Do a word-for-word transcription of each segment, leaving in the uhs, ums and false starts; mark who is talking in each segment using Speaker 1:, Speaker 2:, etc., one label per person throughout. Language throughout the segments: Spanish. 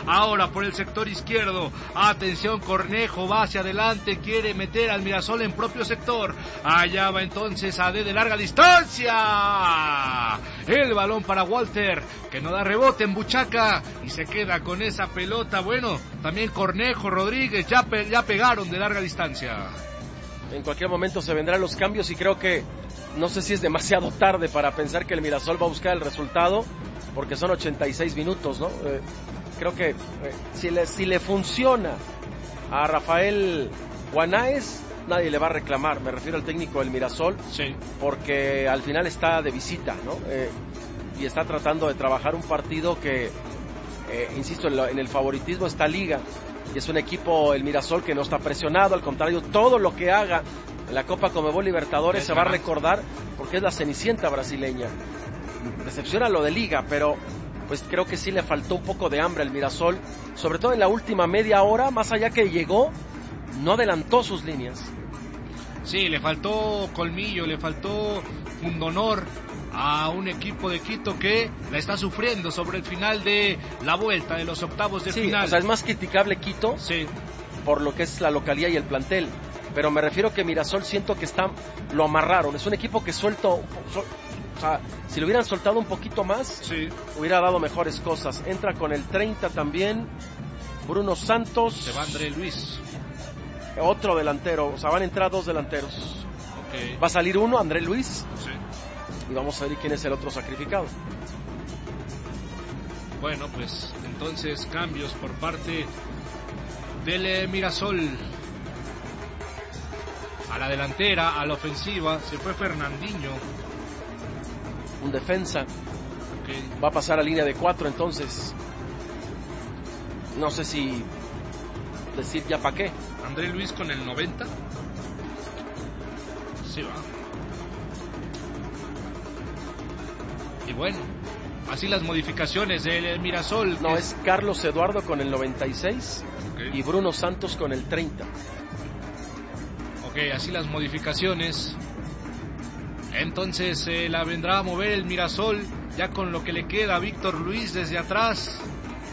Speaker 1: ahora por el sector izquierdo, atención, Cornejo va hacia adelante, quiere meter al Mirasol en propio sector, allá va entonces A D de larga distancia, el balón para Walter, que no da rebote en buchaca, y se queda con esa pelota. Bueno, también Cornejo, Rodríguez, ya, pe- ya pegaron de larga distancia.
Speaker 2: En cualquier momento se vendrán los cambios y creo que no sé si es demasiado tarde para pensar que el Mirasol va a buscar el resultado, porque son ochenta y seis minutos, ¿no? Eh, creo que eh, si, le, si le funciona a Rafael Guanáez, nadie le va a reclamar. Me refiero al técnico del Mirasol,
Speaker 1: sí,
Speaker 2: porque al final está de visita, ¿no? Eh, y está tratando de trabajar un partido que, eh, insisto, en, lo, en el favoritismo está Liga. Y es un equipo, el Mirasol, que no está presionado, al contrario, todo lo que haga en la Copa Conmebol Libertadores se va a recordar porque es la cenicienta brasileña. Decepciona lo de Liga, pero pues creo que sí le faltó un poco de hambre al Mirasol, sobre todo en la última media hora, más allá que llegó, no adelantó sus líneas.
Speaker 1: Sí, le faltó colmillo, le faltó pundonor a un equipo de Quito que la está sufriendo sobre el final de la vuelta de los octavos de
Speaker 2: sí,
Speaker 1: final.
Speaker 2: O sea, es más criticable Quito,
Speaker 1: sí,
Speaker 2: por lo que es la localía y el plantel, pero me refiero que Mirasol siento que está, lo amarraron, es un equipo que suelto, sol, o sea, si lo hubieran soltado un poquito más,
Speaker 1: sí,
Speaker 2: hubiera dado mejores cosas. Entra con el treinta también Bruno Santos,
Speaker 1: se va André Luis,
Speaker 2: otro delantero, o sea, van a entrar dos delanteros,
Speaker 1: okay.
Speaker 2: Va a salir uno, André Luis,
Speaker 1: sí,
Speaker 2: y vamos a ver quién es el otro sacrificado.
Speaker 1: Bueno, pues entonces cambios por parte del eh, Mirasol. A la delantera, a la ofensiva, se fue Fernandinho.
Speaker 2: Un defensa.
Speaker 1: Okay.
Speaker 2: Va a pasar a línea de cuatro, entonces. No sé si decir ya para qué.
Speaker 1: André Luis con el noventa. Sí, va. Y bueno, así las modificaciones del Mirasol.
Speaker 2: No,
Speaker 1: es...
Speaker 2: es Carlos Eduardo con el noventa y seis, okay, y Bruno Santos con el treinta.
Speaker 1: Ok, así las modificaciones. Entonces eh, la vendrá a mover el Mirasol, ya con lo que le queda a Víctor Luis desde atrás.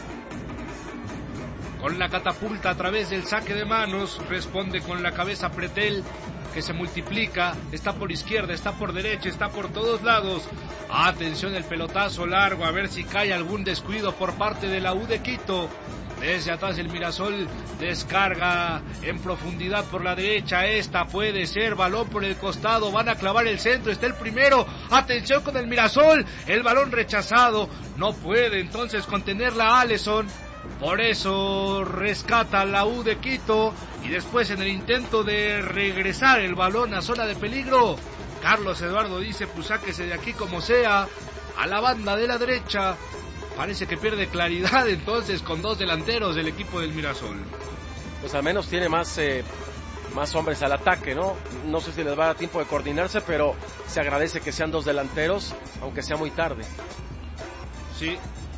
Speaker 1: Con la catapulta a través del saque de manos, responde con la cabeza Pretel, que se multiplica, está por izquierda, está por derecha, está por todos lados. Atención, el pelotazo largo, a ver si cae algún descuido por parte de la U de Quito. Desde atrás el Mirasol descarga en profundidad por la derecha, esta puede ser, balón por el costado, van a clavar el centro, está el primero, atención con el Mirasol, el balón rechazado, no puede entonces contenerla Alisson. Por eso rescata la U de Quito y después en el intento de regresar el balón a zona de peligro, Carlos Eduardo dice pues sáquese de aquí como sea, a la banda de la derecha. Parece que pierde claridad entonces con dos delanteros del equipo del Mirasol.
Speaker 2: Pues al menos tiene más, eh, más hombres al ataque, ¿no? No sé si les va a dar tiempo de coordinarse, pero se agradece que sean dos delanteros, aunque sea muy tarde.
Speaker 1: Sí,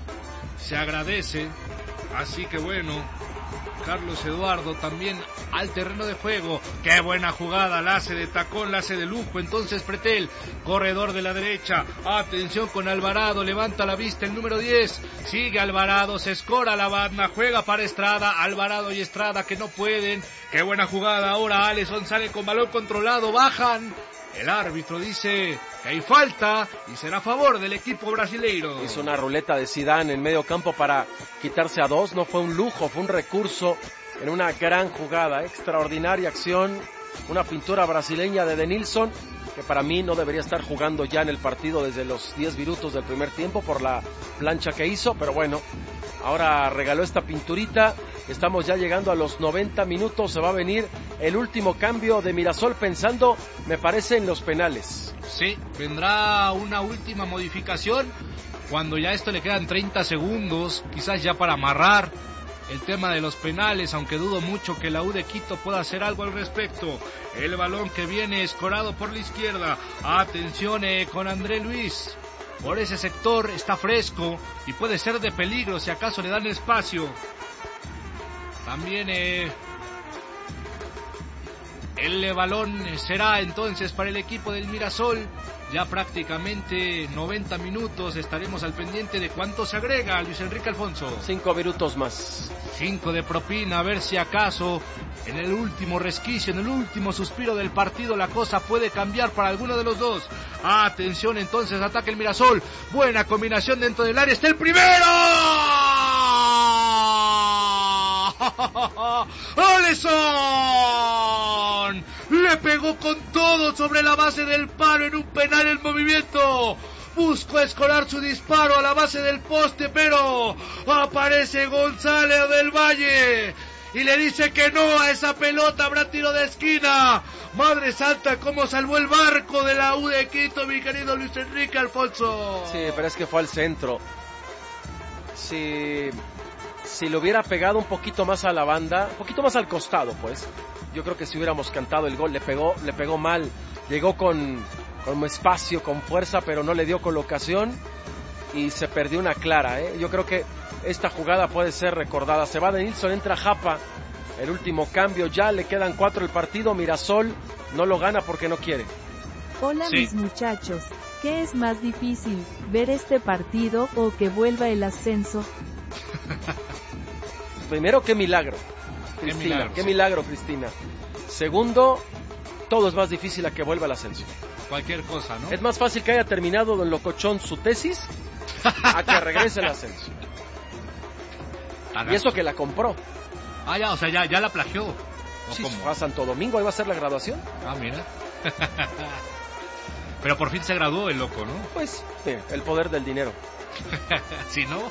Speaker 1: se agradece. Así que bueno, Carlos Eduardo también al terreno de juego. Qué buena jugada, la hace de tacón, la hace de lujo. Entonces Pretel, corredor de la derecha. Atención con Alvarado, levanta la vista el número diez. Sigue Alvarado, se escora la banda, juega para Estrada. Alvarado y Estrada que no pueden. Qué buena jugada, ahora Alisson sale con balón controlado, bajan. El árbitro dice que hay falta y será a favor del equipo brasileiro.
Speaker 2: Hizo una ruleta de Zidane en medio campo para quitarse a dos. No fue un lujo, fue un recurso en una gran jugada. Extraordinaria acción. Una pintura brasileña de Denilson, que para mí no debería estar jugando ya en el partido desde los diez minutos del primer tiempo por la plancha que hizo. Pero bueno, ahora regaló esta pinturita. Estamos ya llegando a los noventa minutos. Se va a venir el último cambio de Mirasol pensando, me parece, en los penales.
Speaker 1: Sí, vendrá una última modificación cuando ya esto le quedan treinta segundos, quizás ya para amarrar el tema de los penales, aunque dudo mucho que la U de Quito pueda hacer algo al respecto. El balón que viene escorado por la izquierda. Atención eh, con André Luis. Por ese sector está fresco y puede ser de peligro si acaso le dan espacio. También eh, el balón será entonces para el equipo del Mirasol. ya prácticamente noventa minutos. Estaremos al pendiente de cuánto se agrega, Luis Enrique Alfonso.
Speaker 2: Cinco minutos más.
Speaker 1: Cinco de propina, a ver si acaso en el último resquicio, en el último suspiro del partido, la cosa puede cambiar para alguno de los dos. Atención entonces, ataca el Mirasol. Buena combinación dentro del área. ¡Está el primero! ¡Alisson! Le pegó con todo sobre la base del palo en un penal en movimiento. Buscó escorar su disparo a la base del poste, pero aparece González del Valle y le dice que no a esa pelota. Habrá tiro de esquina. Madre santa, cómo salvó el barco de la U de Quito, mi querido Luis Enrique Alfonso.
Speaker 2: Sí, pero es que fue al centro. Si, si le hubiera pegado un poquito más a la banda, un poquito más al costado, pues, yo creo que si hubiéramos cantado el gol. Le pegó, le pegó mal. Llegó con, con espacio, con fuerza, pero no le dio colocación y se perdió una clara, ¿eh? Yo creo que esta jugada puede ser recordada. Se va de Nilsson, entra Japa, el último cambio, ya le quedan cuatro el partido. Mirasol no lo gana porque no quiere.
Speaker 3: Hola sí. Mis muchachos, ¿qué es más difícil, ver este partido o que vuelva el ascenso?
Speaker 2: Primero, qué milagro, Cristina, qué milagro, qué milagro, Cristina. Segundo, todo es más difícil a que vuelva el ascenso.
Speaker 1: Cualquier cosa, ¿no?
Speaker 2: Es más fácil que haya terminado Don Locochón su tesis a que regrese el ascenso. Y eso que la compró.
Speaker 1: Ah, ya, o sea, ya, ya la plagió.
Speaker 2: Sí, a Santo Domingo, ahí va a ser la graduación.
Speaker 1: Ah, mira. Pero por fin se graduó el loco, ¿no?
Speaker 2: Pues, sí, el poder del dinero.
Speaker 1: Si no...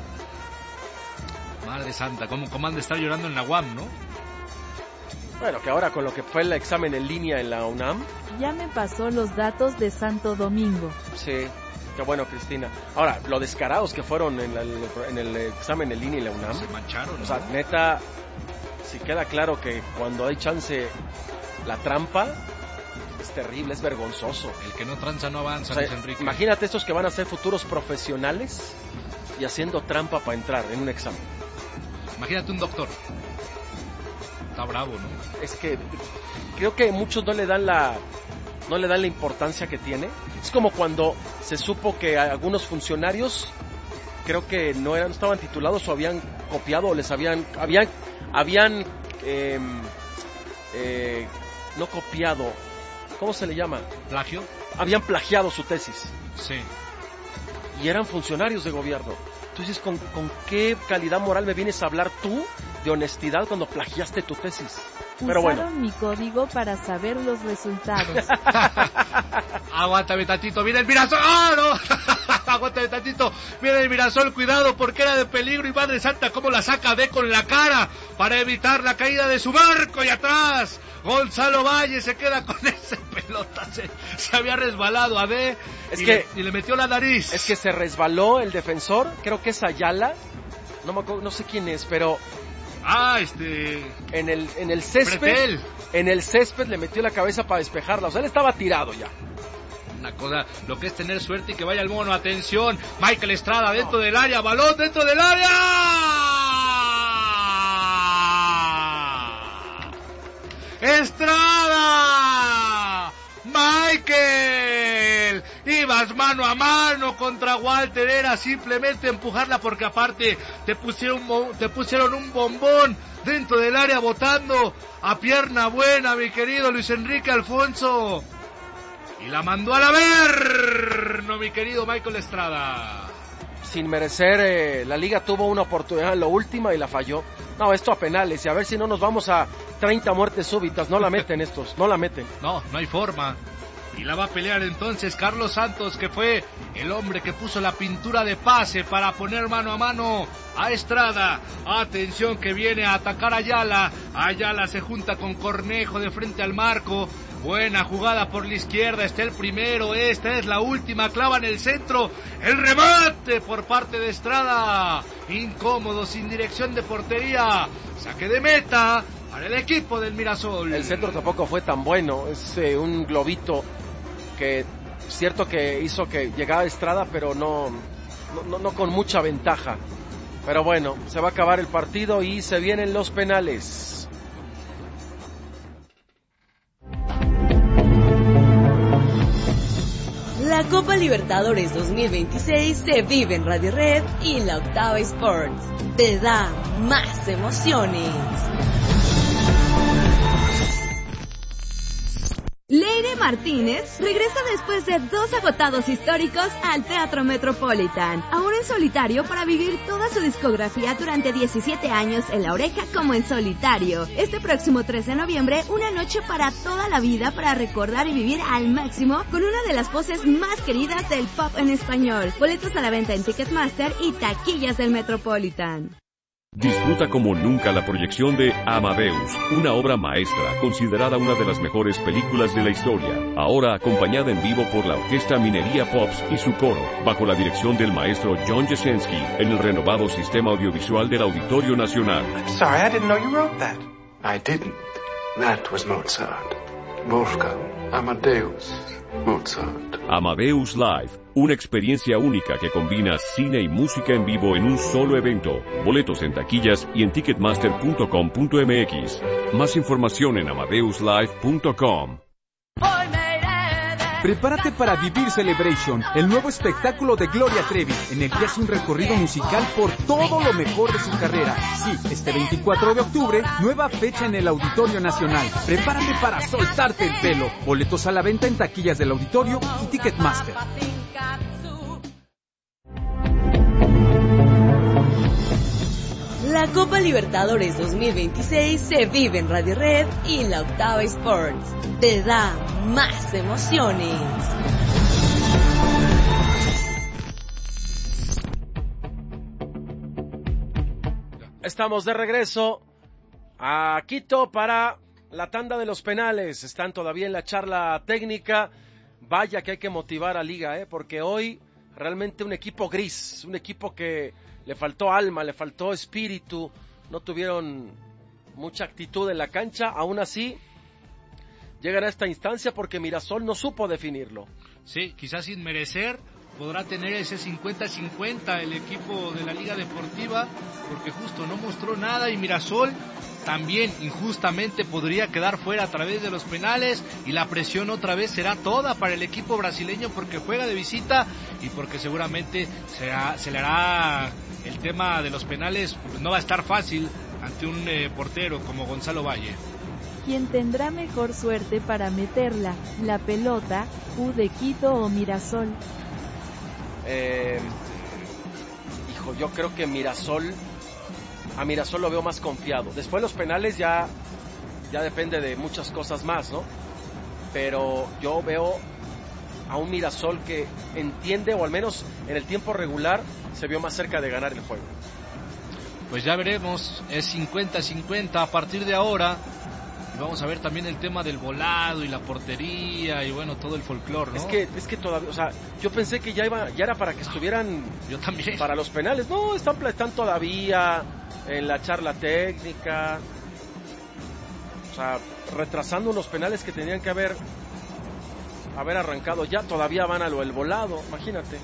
Speaker 1: Madre santa, ¿cómo, cómo han de estar llorando en la U A M, no?
Speaker 2: Bueno, que ahora con lo que fue el examen en línea en la UNAM...
Speaker 3: Ya me pasó los datos de Santo Domingo.
Speaker 2: Sí, qué bueno, Cristina. Ahora, lo descarados que fueron en, la, en el examen en línea en la UNAM...
Speaker 1: Se mancharon, ¿no?
Speaker 2: O sea, neta, si queda claro que cuando hay chance la trampa... Es terrible, es vergonzoso.
Speaker 1: El que no tranza no avanza,
Speaker 2: o sea,
Speaker 1: Luis Enrique.
Speaker 2: Imagínate estos que van a ser futuros profesionales y haciendo trampa para entrar en un examen.
Speaker 1: Imagínate un doctor. Está bravo, ¿no?
Speaker 2: Es que creo que muchos no le dan la no le dan la importancia que tiene. Es como cuando se supo que algunos funcionarios creo que no eran, no estaban titulados o habían copiado o les habían habían habían eh, eh, no copiado. ¿Cómo se le llama?
Speaker 1: ¿Plagio?
Speaker 2: Habían plagiado su tesis.
Speaker 1: Sí.
Speaker 2: Y eran funcionarios de gobierno. Entonces, ¿con, ¿con qué calidad moral me vienes a hablar tú de honestidad cuando plagiaste tu tesis? Pero
Speaker 3: Usaron
Speaker 2: bueno.
Speaker 3: mi código para saber los resultados.
Speaker 1: Aguántame tantito, viene el Mirasol. ¡Ah, no! Aguántame tantito, viene el Mirasol, cuidado porque era de peligro y Madre Santa cómo la saca D con la cara para evitar la caída de su barco y atrás. Gonzalo Valle se queda con ese pelota, se, se había resbalado a D
Speaker 2: es
Speaker 1: y,
Speaker 2: que,
Speaker 1: le, y le metió la nariz.
Speaker 2: Es que se resbaló el defensor, creo que es Ayala, no, me acuerdo, no sé quién es, pero...
Speaker 1: Ah, este...
Speaker 2: En el, en el césped,
Speaker 1: Pretel.
Speaker 2: En el césped le metió la cabeza para despejarla, o sea, él estaba tirado ya.
Speaker 1: Una cosa, lo que es tener suerte y que vaya el mono, atención, Michael Estrada dentro no. del área, balón dentro del área. ¡Estrada! ¡Michael! Ibas mano a mano contra Walter, era simplemente empujarla porque aparte te pusieron, te pusieron un bombón dentro del área botando a pierna buena, mi querido Luis Enrique Alfonso. Y la mandó a la ver, no, mi querido Michael Estrada.
Speaker 2: Sin merecer, eh, la liga tuvo una oportunidad en la última y la falló. No, esto a penales y a ver si no nos vamos a treinta muertes súbitas. No la meten estos, no la meten.
Speaker 1: No, no hay forma. Y la va a pelear entonces Carlos Santos, que fue el hombre que puso la pintura de pase para poner mano a mano a Estrada. Atención que viene a atacar a Ayala. Ayala se junta con Cornejo de frente al marco. Buena jugada por la izquierda, está el primero, esta es la última, clava en el centro, el remate por parte de Estrada, incómodo, sin dirección de portería, saque de meta para el equipo del Mirasol.
Speaker 2: El centro tampoco fue tan bueno, es eh, un globito que cierto que hizo que llegara Estrada, pero no, no, no con mucha ventaja. Pero bueno, se va a acabar el partido y se vienen los penales.
Speaker 4: La Copa Libertadores dos mil veintiséis se vive en Radio Red y la Octava Sports. Te da más emociones.
Speaker 5: Leire Martínez regresa después de dos agotados históricos al Teatro Metropolitan, ahora en solitario para vivir toda su discografía durante diecisiete años en La Oreja como en solitario. Este próximo tres de noviembre, una noche para toda la vida para recordar y vivir al máximo con una de las voces más queridas del pop en español. Boletos a la venta en Ticketmaster y taquillas del Metropolitan.
Speaker 6: Disfruta como nunca la proyección de Amadeus, una obra maestra considerada una de las mejores películas de la historia, ahora acompañada en vivo por la Orquesta Minería Pops y su coro, bajo la dirección del maestro John Jasenski, en el renovado sistema audiovisual del Auditorio Nacional.
Speaker 7: I'm sorry, I didn't know you wrote that. I didn't. That was Mozart. Wolfgang Amadeus Mozart.
Speaker 6: Amadeus Live, una experiencia única que combina cine y música en vivo en un solo evento. Boletos en taquillas y en ticketmaster punto com punto m x. Más información en amadeus live punto com.
Speaker 8: Prepárate para Vivir Celebration, el nuevo espectáculo de Gloria Trevi, en el que hace un recorrido musical por todo lo mejor de su carrera. Sí, este veinticuatro de octubre, nueva fecha en el Auditorio Nacional. Prepárate para soltarte el pelo. Boletos a la venta en taquillas del Auditorio y Ticketmaster.
Speaker 4: La Copa Libertadores dos mil veintiséis se vive en Radio Red y la Octava Sports. Te da más emociones.
Speaker 2: Estamos de regreso a Quito para la tanda de los penales. Están todavía en la charla técnica. Vaya que hay que motivar a Liga, ¿eh? Porque hoy realmente un equipo gris, un equipo que le faltó alma, le faltó espíritu, no tuvieron mucha actitud en la cancha. Aún así llegan a esta instancia porque Mirasol no supo definirlo.
Speaker 1: Sí, quizás sin merecer podrá tener ese cincuenta cincuenta el equipo de la Liga Deportiva, porque justo no mostró nada, y Mirasol también injustamente podría quedar fuera a través de los penales, y la presión otra vez será toda para el equipo brasileño porque juega de visita y porque seguramente será, se le hará el tema de los penales, pues no va a estar fácil ante un eh, portero como Gonzalo Valle.
Speaker 3: ¿Quién tendrá mejor suerte para meterla, la pelota, U de Quito o Mirasol?
Speaker 2: Eh, hijo, yo creo que Mirasol, a Mirasol lo veo más confiado. Después los penales ya, ya depende de muchas cosas más, ¿no? Pero yo veo a un Mirasol que entiende, o al menos en el tiempo regular, se vio más cerca de ganar el juego.
Speaker 1: Pues ya veremos, es cincuenta cincuenta a partir de ahora. Y vamos a ver también el tema del volado y la portería y bueno, todo el folclore, ¿no?
Speaker 2: Es que, es que todavía, o sea, yo pensé que ya iba, ya era para que estuvieran
Speaker 1: yo también.
Speaker 2: Para los penales. No, están, están todavía en la charla técnica. O sea, retrasando unos penales que tenían que haber haber arrancado ya, todavía van a lo del volado, imagínate.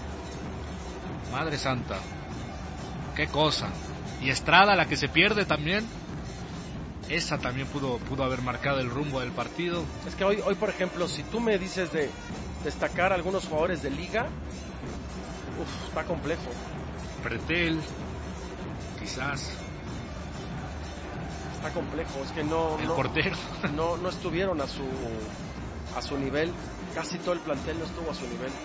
Speaker 1: Madre santa, qué cosa. Y Estrada, la que se pierde también. Esa también pudo pudo haber marcado el rumbo del partido.
Speaker 2: Es que hoy, hoy por ejemplo, si tú me dices de destacar a algunos jugadores de Liga, uf, está complejo.
Speaker 1: Pretel, quizás.
Speaker 2: Está complejo, es que no...
Speaker 1: El
Speaker 2: no,
Speaker 1: portero.
Speaker 2: No, no estuvieron a su, a su nivel, casi todo el plantel no estuvo a su nivel.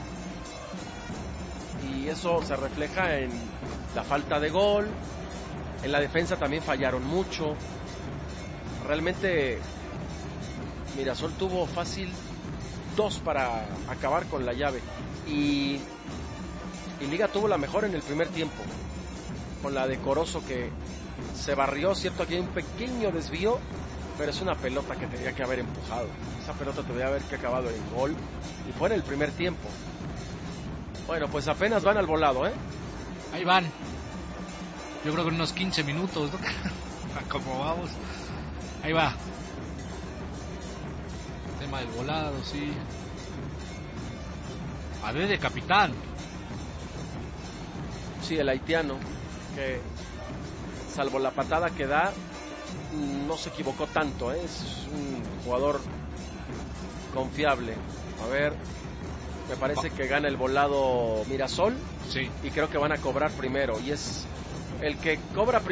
Speaker 2: Y eso se refleja en la falta de gol, en la defensa también fallaron mucho. Realmente Mirasol tuvo fácil dos para acabar con la llave y, y Liga tuvo la mejor en el primer tiempo con la de Corozo, que se barrió, cierto, aquí hay un pequeño desvío, pero es una pelota que tenía que haber empujado, esa pelota tendría que haber que acabado en gol y fue en el primer tiempo. Bueno, pues apenas van al volado, ¿eh?
Speaker 1: Ahí van, yo creo que en unos quince minutos, ¿no? Como vamos. Ahí va. Tema del volado, sí. A D de capitán.
Speaker 2: Sí, el haitiano, que salvo la patada que da, no se equivocó tanto, ¿eh? Es un jugador confiable. A ver, Me parece que gana el volado Mirasol.
Speaker 1: Sí.
Speaker 2: Y creo que van a cobrar primero. Y es el que cobra primero.